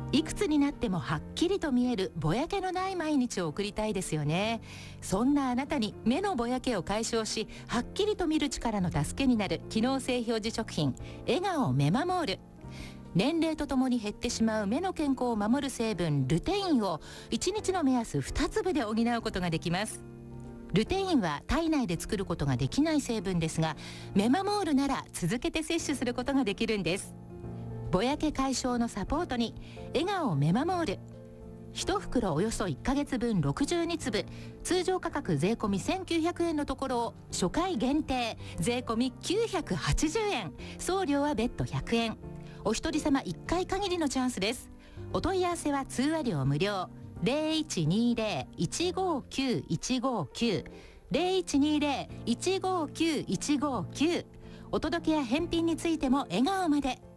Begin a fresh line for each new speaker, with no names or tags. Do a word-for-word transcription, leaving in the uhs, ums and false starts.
いくつになってもはっきりと見えるぼやけのない毎日を送りたいですよね。そんなあなたに目のぼやけを解消し、はっきりと見る力の助けになる機能性表示食品、笑顔メマモール。年齢とともに減ってしまう目の健康を守る成分ルテインをいちにちの目安に粒で補うことができます。ルテインは体内で作ることができない成分ですが、メマモールなら続けて摂取することができるんです。ぼやけ解消のサポートに笑顔メマモール。いち袋およそいっかげつぶんろくじゅうにつぶ、通常価格税込みせんきゅうひゃくえんのところを初回限定税込みきゅうひゃくはちじゅうえん、送料は別途ひゃくえん。お一人様いっかい限りのチャンスです。お問い合わせは通話料無料。ゼロいちにゼロ いちごきゅう いちごきゅう ゼロいちにゼロ いちごきゅう いちごきゅう。お届けや返品についても笑顔まで。